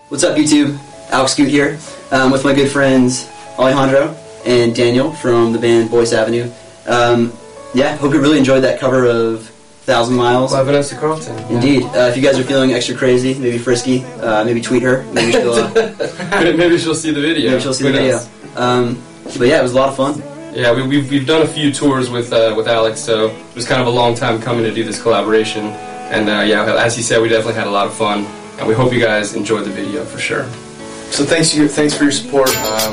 What's up, YouTube? Alex Scoot here with my good friends Alejandro and Daniel from the band Boyce Avenue. Yeah, hope you really enjoyed that cover of 1,000 Miles. By Vanessa Carlton. Indeed. If you guys are feeling extra crazy, maybe frisky, maybe tweet her. Maybe she'll, maybe she'll see the video. Maybe she'll see the video. But yeah, it was a lot of fun. Yeah, we've done a few tours with Alex, so it was kind of a long time coming to do this collaboration. And yeah, as he said, we definitely had a lot of fun, and we hope you guys enjoyed the video for sure. So thanks for your support.